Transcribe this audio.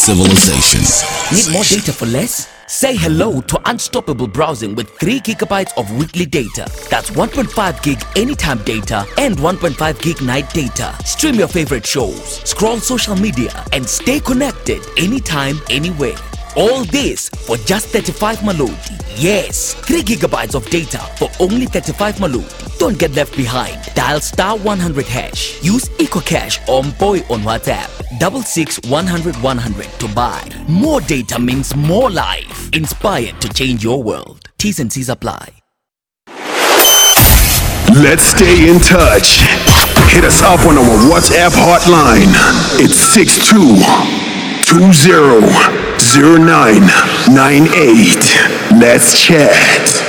civilization. Need more data for less? Say hello to unstoppable browsing with 3 gigabytes of weekly data. That's 1.5 gig anytime data and 1.5 gig night data. Stream your favorite shows, scroll social media, and stay connected anytime, anywhere. All this for just 35 Maloti. Yes, 3 gigabytes of data for only 35 Maloti. Don't get left behind. Dial *100 hash. Use EcoCash or Mboy on WhatsApp. 66 100 100 to buy. More data means more life. Inspired to change your world. T's and C's apply. Let's stay in touch. Hit us up on our WhatsApp hotline. It's 62200998. Let's chat.